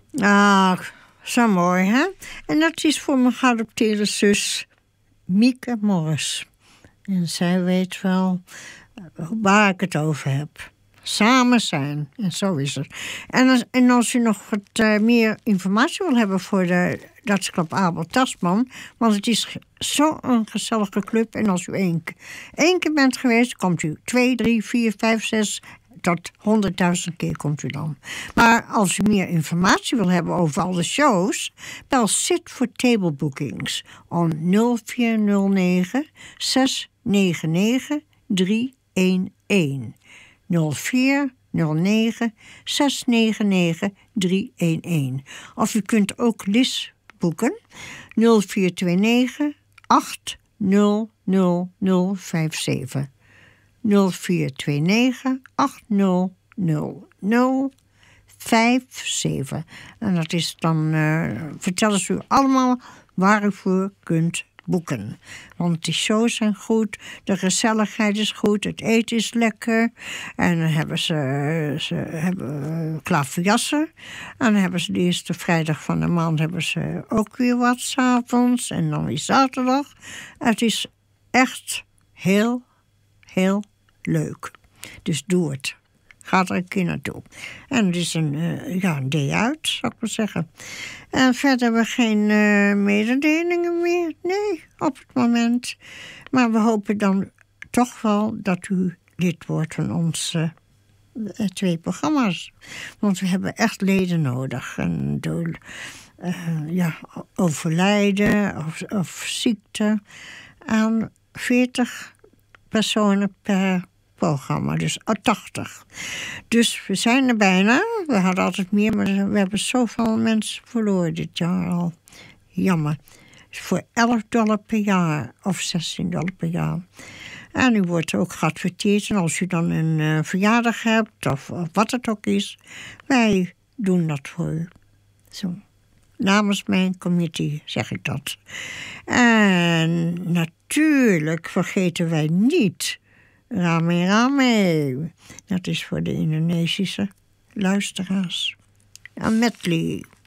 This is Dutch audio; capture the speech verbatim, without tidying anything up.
Ah, zo mooi, hè? En dat is voor mijn geadopteerde zus Mieke Morris. En zij weet wel waar ik het over heb. Samen zijn. En zo is het. En als, en als u nog wat uh, meer informatie wil hebben voor de Dansclub Abel Tasman, want het is zo'n gezellige club. En als u één, één keer bent geweest, komt u twee, drie, vier, vijf, zes tot honderdduizend keer komt u dan. Maar als u meer informatie wil hebben over alle shows, bel Sit for Table Bookings om nul vier nul negen zes negen negen drie een een. nul vier nul negen zes negen negen drie een een. Of u kunt ook Lis boeken nul vier twee negen acht nul nul nul vijf zeven. nul vier twee negen acht nul nul nul vijf zeven. En dat is dan, uh, vertellen ze u allemaal waar u voor kunt boeken. Want die shows zijn goed, de gezelligheid is goed, het eten is lekker. En dan hebben ze, ze hebben klaverjassen. En dan hebben ze de eerste vrijdag van de maand hebben ze ook weer wat 's avonds. En dan weer zaterdag. Het is echt heel, heel leuk. Dus doe het. Ga er een keer naartoe. En het is een, uh, ja, een day uit, zou ik maar zeggen. En verder hebben we geen uh, mededelingen meer. Nee, op het moment. Maar we hopen dan toch wel dat u lid wordt van onze uh, twee programma's. Want we hebben echt leden nodig. En door uh, ja, overlijden of, of ziekte aan veertig personen per programma, dus tachtig. Dus we zijn er bijna. We hadden altijd meer, maar we hebben zoveel mensen verloren dit jaar al. Jammer. Voor elf dollar per jaar of zestien dollar per jaar. En u wordt ook geadverteerd. En als u dan een uh, verjaardag hebt of, of wat het ook is, wij doen dat voor u. Zo. Namens mijn committee zeg ik dat. En natuurlijk vergeten wij niet Rame Rame. Dat is voor de Indonesische luisteraars. En medley.